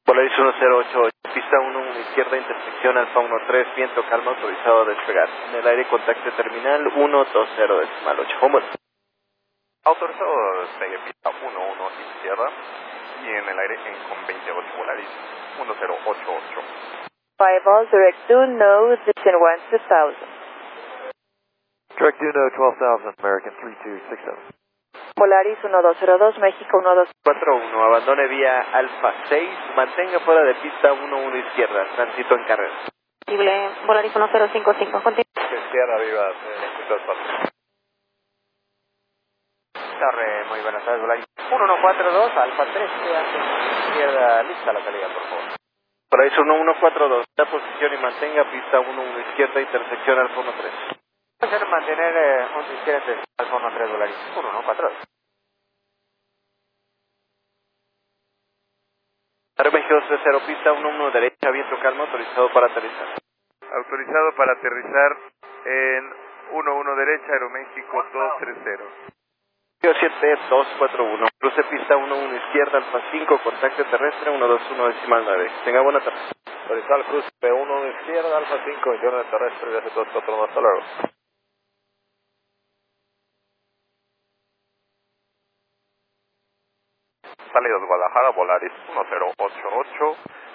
Polaris 1088, pista 11 izquierda, intersección Alfa 13, viento calma, autorizado a despegar. En el aire contacto terminal 120.8. Homer. Autorizado a despegue pista 11 izquierda y en el aire en con 28 Polaris 1088. 5 all, direct to no, descend 2000. Direct to no, 12,000, American 3267. Polaris 1202, México 12. 41, abandone vía Alfa 6, mantenga fuera de pista 11 izquierda, tránsito en carrera. Posible, Polaris 1055, continúa. Izquierda, viva, 24. Torre, muy buenas tardes, Polaris 1142, Alfa 3, izquierda, lista la salida, por favor. Polaris 1142, la posición y mantenga pista 11 izquierda, intersección Alfa 13. Puede mantener 11 izquierda, Alfa 13, Polaris 1142. Aeroméxico 30, pista 11 derecha, viento calma, autorizado para aterrizar. Autorizado para aterrizar en 11 derecha, Aeroméxico 230. 7241, cruce pista 11 izquierda, Alfa 5, contacto terrestre 121.9. Tenga buena tarde. Autorizado cruce P1 izquierda, Alfa 5, interno terrestre, viaje 241, hasta luego. Salidas Guadalajara, Polaris 1088.